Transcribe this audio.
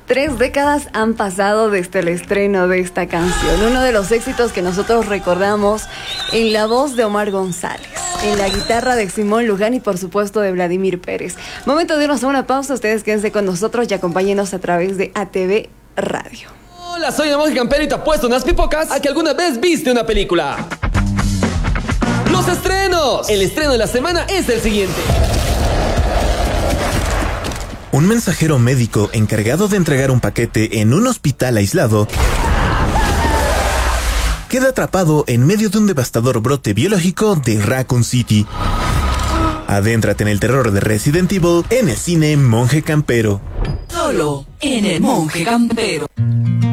3 décadas han pasado desde el estreno de esta canción, uno de los éxitos que nosotros recordamos en la voz de Omar González, en la guitarra de Simón Luján y por supuesto de Vladimir Pérez. Momento de irnos a una pausa, ustedes quédense con nosotros y acompáñenos a través de ATV Radio. Hola, soy el Monje Campero y te apuesto unas pipocas a que alguna vez viste una película. ¡Los estrenos! El estreno de la semana es el siguiente. Un mensajero médico encargado de entregar un paquete en un hospital aislado queda atrapado en medio de un devastador brote biológico de Raccoon City. Adéntrate en el terror de Resident Evil en el cine Monje Campero. Solo en el Monje Campero.